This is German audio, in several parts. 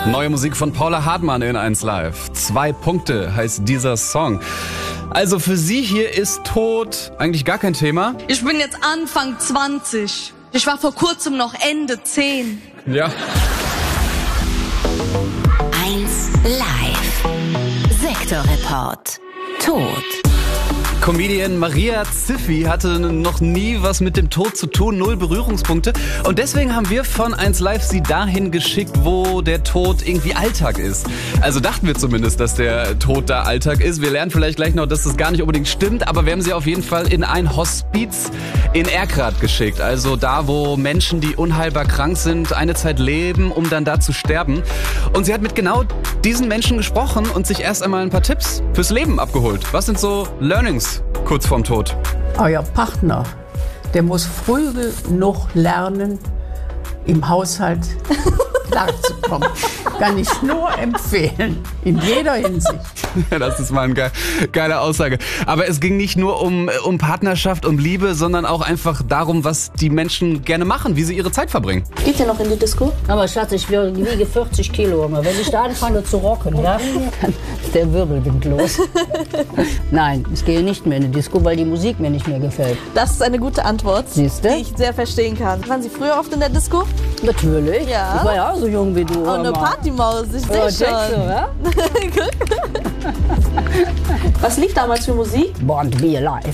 Neue Musik von Paula Hartmann in 1 Live. 2 Punkte heißt dieser Song. Also für Sie hier ist Tod eigentlich gar kein Thema. Ich bin jetzt Anfang 20. Ich war vor kurzem noch Ende 10. Ja. 1 Live. Sektorreport. Tod. Comedian Maria Ziphy hatte noch nie was mit dem Tod zu tun, 0 Berührungspunkte. Und deswegen haben wir von 1 Live sie dahin geschickt, wo der Tod irgendwie Alltag ist. Also dachten wir zumindest, dass der Tod da Alltag ist. Wir lernen vielleicht gleich noch, dass das gar nicht unbedingt stimmt, aber wir haben sie auf jeden Fall in ein Hospiz in Erkrath geschickt. Also da, wo Menschen, die unheilbar krank sind, eine Zeit leben, um dann da zu sterben. Und sie hat mit genau diesen Menschen gesprochen und sich erst einmal ein paar Tipps fürs Leben abgeholt. Was sind so Learnings kurz vorm Tod? Euer Partner, der muss früh genug lernen, im Haushalt klarzukommen. Kann ich nur empfehlen, in jeder Hinsicht. Das ist mal eine geile Aussage. Aber es ging nicht nur um Partnerschaft, um Liebe, sondern auch einfach darum, was die Menschen gerne machen, wie sie ihre Zeit verbringen. Geht ihr noch in die Disco? Aber Schatz, ich wiege 40 Kilo immer. Wenn ich da anfange zu rocken, ja, dann ist der Wirbelwind los. Nein, ich gehe nicht mehr in die Disco, weil die Musik mir nicht mehr gefällt. Das ist eine gute Antwort, Siehste? die ich sehr verstehen kann. Waren Sie früher oft in der Disco? Natürlich. Ja. Ich war ja auch so jung wie du. Oh, eine Partymaus, ich sehe denkst du, schon. ja? Was lief damals für Musik? Born to be alive.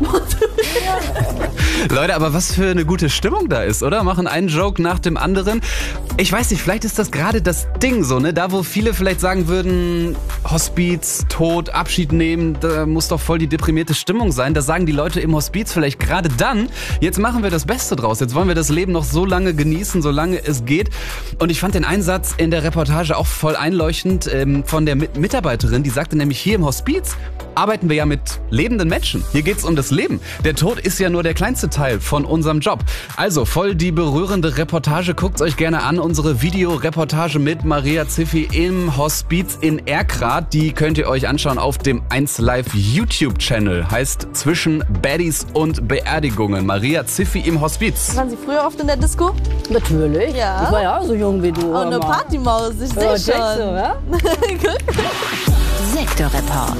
Leute, aber was für eine gute Stimmung da ist, oder? Machen einen Joke nach dem anderen. Ich weiß nicht, vielleicht ist das gerade das Ding so, ne? Da, wo viele vielleicht sagen würden, Hospiz, Tod, Abschied nehmen, da muss doch voll die deprimierte Stimmung sein. Da sagen die Leute im Hospiz vielleicht gerade dann, jetzt machen wir das Beste draus. Jetzt wollen wir das Leben noch so lange genießen, solange es geht. Und ich fand den Einsatz in der Reportage auch voll einleuchtend von der Mitarbeiterin, die sagte nämlich, hier im Hospiz arbeiten wir ja mit lebenden Menschen. Hier geht's um das Leben. Der Tod ist ja nur der kleinste Teil von unserem Job. Also voll die berührende Reportage. Guckt's euch gerne an. Unsere Videoreportage mit Maria Ziphy im Hospiz in Erkrath. Die könnt ihr euch anschauen auf dem 1 Live YouTube-Channel. Heißt Zwischen Baddies und Beerdigungen. Maria Ziphy im Hospiz. Waren Sie früher oft in der Disco? Natürlich. Ja. Ich war ja auch so jung wie du. Oh, eine Partymaus, ich sehe denkst du, schon. ja? Sektorreport.